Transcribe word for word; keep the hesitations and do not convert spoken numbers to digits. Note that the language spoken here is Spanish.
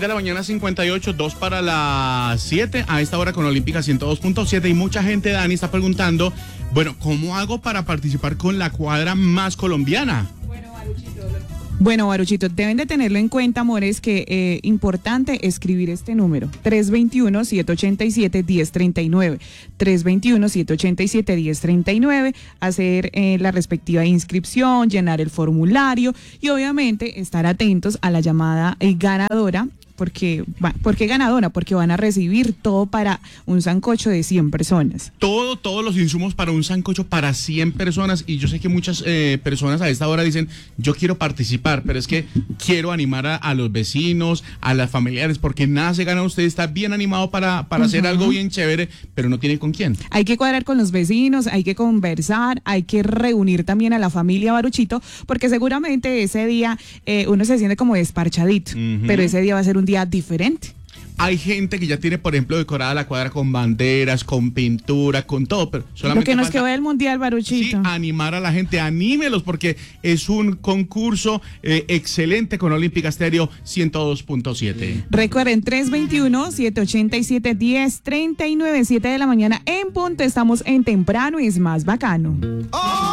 de la mañana, cincuenta y ocho, dos para las siete, a esta hora con Olímpica ciento dos punto siete. Y mucha gente, Dani, está preguntando, bueno, ¿cómo hago para participar con la cuadra más colombiana? Bueno, Baruchito, deben de tenerlo en cuenta, amores, que es eh, importante escribir este número, tres dos uno, siete ocho siete, uno cero tres nueve, tres dos uno, siete ocho siete, uno cero tres nueve, hacer eh, la respectiva inscripción, llenar el formulario y obviamente estar atentos a la llamada eh, ganadora. Porque, ¿Por qué ganadora? Porque van a recibir todo para un sancocho de cien personas. Todo, todos los insumos para un sancocho para cien personas. Y yo sé que muchas eh, personas a esta hora dicen, yo quiero participar, pero es que quiero animar a, a los vecinos, a las familiares, porque nada se gana. Usted está bien animado para, para uh-huh. hacer algo bien chévere, pero no tiene con quién. Hay que cuadrar con los vecinos, hay que conversar, hay que reunir también a la familia, Baruchito, porque seguramente ese día eh, uno se siente como desparchadito, uh-huh. pero ese día va a ser un día diferente. Hay gente que ya tiene, por ejemplo, decorada la cuadra con banderas, con pintura, con todo, pero solamente lo que nos quedó del mundial, Baruchito. Sí, animar a la gente, anímelos, porque es un concurso eh, excelente con Olímpica Estéreo ciento dos punto siete. Recuerden, tres dos uno, siete ocho siete, uno cero tres nueve, siete de la mañana en punto. Estamos en Temprano y es más bacano. ¡Oh!